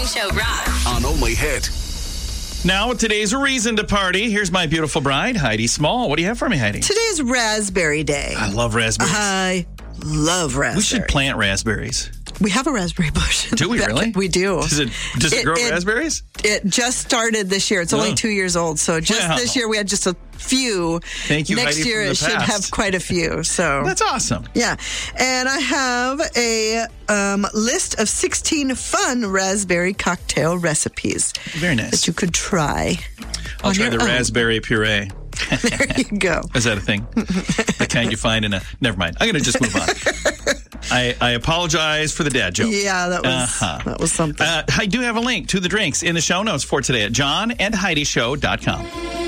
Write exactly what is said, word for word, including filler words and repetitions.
Morning Show Rock. On Only Hit. Now, today's a reason to party. Here's my beautiful bride, Heidi Small. What do you have for me, Heidi? Today's Raspberry Day. I love raspberries. I love raspberries. We should plant raspberries. We have a raspberry bush. Do we really? We do. Does it, does it, It- grow it- raspberries? It just started this year. It's Oh. only two years old. So just Wow. this year we had just a few. Thank you, Next Heidi, year from the it should past. have quite a few. So That's awesome. yeah. And I have a um, list of sixteen fun raspberry cocktail recipes Very nice. that you could try. I'll on try your the own. raspberry puree. There you go. Is that a thing? The kind you find in a... Never mind. I'm going to just move on. I, I apologize for the dad joke. Yeah, that was Uh-huh. that was something. Uh, I do have a link to the drinks in the show notes for today at john and heidi show dot com.